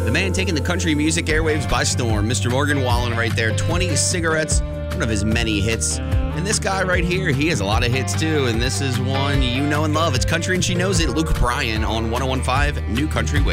The man taking the country music airwaves by storm, Mr. Morgan Wallen right there. 20 Cigarettes, one of his many hits. And this guy right here, he has a lot of hits too, and this is one you know and love. It's Country and She Knows It. Luke Bryan on 101.5 New Country Wave.